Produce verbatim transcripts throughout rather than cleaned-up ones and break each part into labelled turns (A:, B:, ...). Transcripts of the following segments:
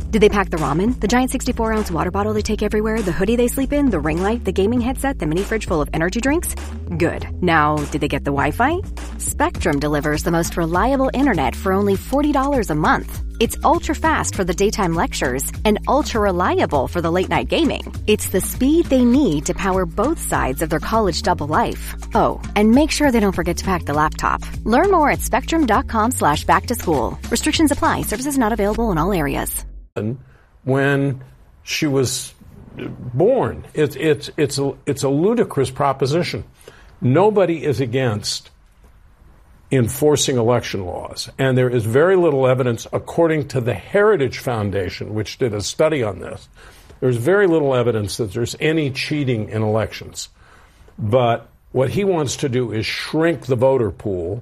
A: Did they pack the ramen, the giant sixty-four ounce water bottle they take everywhere, the hoodie they sleep in, the ring light, the gaming headset, the mini fridge full of energy drinks? Good. Now, did they get the Wi-Fi? Spectrum delivers the most reliable internet for only forty dollars a month. It's ultra-fast for the daytime lectures and ultra-reliable for the late-night gaming. It's the speed they need to power both sides of their college double life. Oh, and make sure they don't forget to pack the laptop. Learn more at spectrum.com slash back to school. Restrictions apply. Services not available in all areas.
B: When she was born, it's it's it's a, it's a ludicrous proposition. Nobody is against enforcing election laws. And there is very little evidence, according to the Heritage Foundation, which did a study on this, there's very little evidence that there's any cheating in elections. But what he wants to do is shrink the voter pool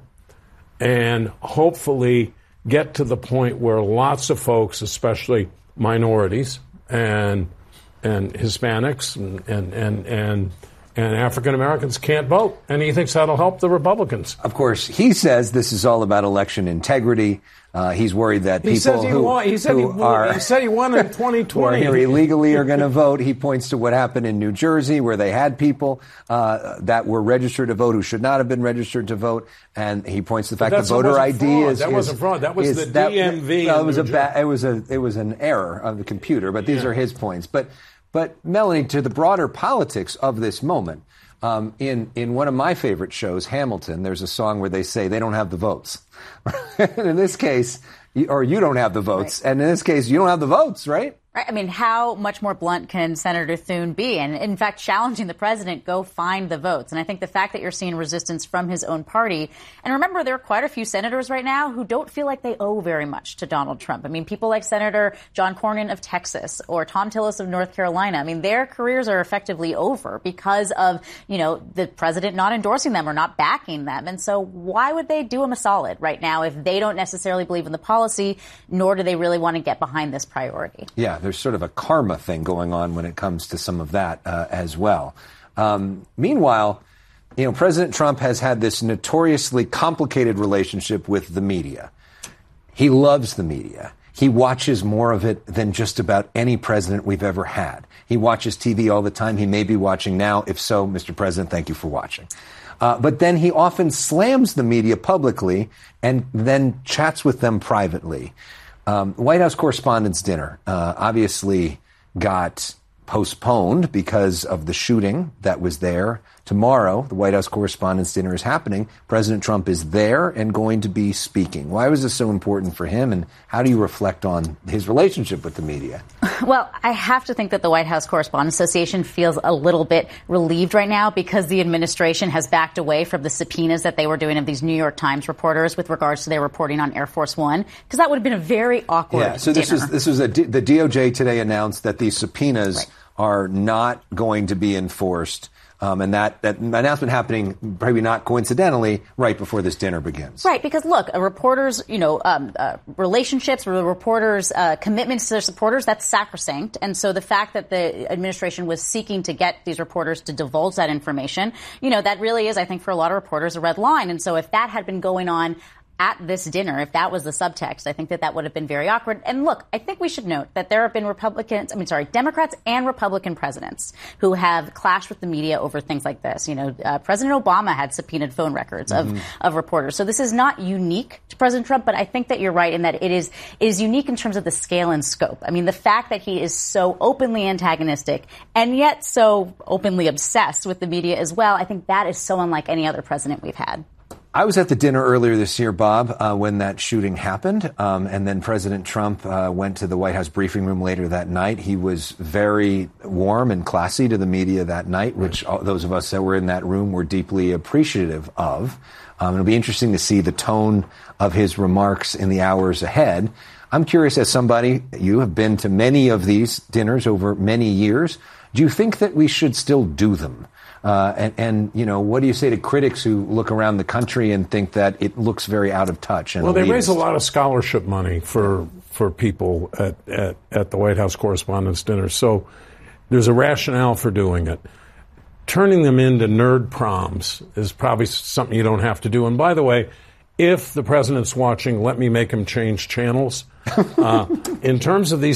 B: and hopefully get to the point where lots of folks, especially minorities and and Hispanics and and and, and And African Americans can't vote. And he thinks that'll help the Republicans.
C: Of course, he says this is all about election integrity. Uh, he's worried that
B: he
C: people
B: he
C: who,
B: won, he said
C: who
B: he,
C: are
B: he said he won in twenty twenty
C: who are here illegally are going to vote. He points to what happened in New Jersey, where they had people uh, that were registered to vote who should not have been registered to vote. And he points to the fact that voter I D
B: fraud.
C: is
B: that
C: is,
B: wasn't fraud. That was
C: is,
B: the
C: that,
B: D M V.
C: No, it was a ba- it was a it was an error of the computer. But these
B: yeah.
C: are his points. But but Melanie, to the broader politics of this moment. Um, in, in one of my favorite shows, Hamilton, there's a song where they say they don't have the votes. And in this case, you, or you don't have the votes. Right. And in this case, you don't have the votes, right?
D: Right. I mean, how much more blunt can Senator Thune be? And in fact, challenging the president, go find the votes. And I think the fact that you're seeing resistance from his own party. And remember, there are quite a few senators right now who don't feel like they owe very much to Donald Trump. I mean, people like Senator John Cornyn of Texas or Tom Tillis of North Carolina. I mean, their careers are effectively over because of, you know, the president not endorsing them or not backing them. And so why would they do him a solid right now if they don't necessarily believe in the policy, nor do they really want to get behind this priority?
C: Yeah. There's sort of a karma thing going on when it comes to some of that uh, as well. Um, meanwhile, you know, President Trump has had this notoriously complicated relationship with the media. He loves the media. He watches more of it than just about any president we've ever had. He watches T V all the time. He may be watching now. If so, Mister President, thank you for watching. Uh, but then he often slams the media publicly and then chats with them privately. Um, White House Correspondents' Dinner uh, obviously got postponed because of the shooting that was there. Tomorrow, the White House Correspondents' Dinner is happening. President Trump is there and going to be speaking. Why was this so important for him, and how do you reflect on his relationship with the media?
D: Well, I have to think that the White House Correspondents Association feels a little bit relieved right now because the administration has backed away from the subpoenas that they were doing of these New York Times reporters with regards to their reporting on Air Force One, because that would have been a very awkward
C: Yeah, so this
D: dinner.
C: was, this was a, the D O J today announced that these subpoenas right. are not going to be enforced. Um, and that, that announcement happening, probably not coincidentally, right before this dinner begins.
D: Right, because look, a reporter's, you know, um, uh, relationships with a reporter's uh, commitments to their supporters, that's sacrosanct. And so the fact that the administration was seeking to get these reporters to divulge that information, you know, that really is, I think, for a lot of reporters, a red line. And so if that had been going on at this dinner, if that was the subtext, I think that that would have been very awkward. And look, I think we should note that there have been Republicans, I mean, sorry, Democrats and Republican presidents who have clashed with the media over things like this. You know, uh, President Obama had subpoenaed phone records mm-hmm. of, of reporters. So this is not unique to President Trump, but I think that you're right in that it is, it is unique in terms of the scale and scope. I mean, the fact that he is so openly antagonistic and yet so openly obsessed with the media as well, I think that is so unlike any other president we've had.
C: I was at the dinner earlier this year, Bob, uh, when that shooting happened. Um, and then President Trump uh, went to the White House briefing room later that night. He was very warm and classy to the media that night, which all, those of us that were in that room were deeply appreciative of. Um, it'll be interesting to see the tone of his remarks in the hours ahead. I'm curious, as somebody, you have been to many of these dinners over many years. Do you think that we should still do them? Uh, and, and, you know, what do you say to critics who look around the country and think that it looks very out of touch? And
B: well, they
C: elitist?
B: raise a lot of scholarship money for for people at, at, at the White House Correspondents' Dinner. So there's a rationale for doing it. Turning them into nerd proms is probably something you don't have to do. And by the way, if the president's watching, let me make him change channels. Uh, in terms of these